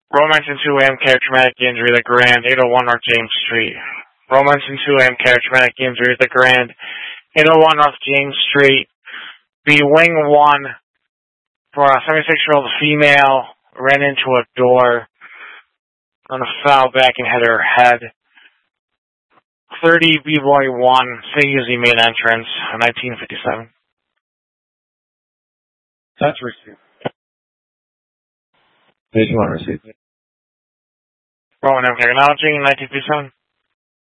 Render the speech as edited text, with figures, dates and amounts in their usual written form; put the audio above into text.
Romance in 2 a.m. carried traumatic injury, the Grand, 801 North James Street. Romance in 2 a.m. carried traumatic injury, the Grand, 801 North James Street. B Wing 1 for a 76-year-old female ran into a door on a foul back and hit her head. 30 B-Boy 1, City Uzi main entrance, 1957. That's received. Page 1 received. Roman M. Technology, 1957.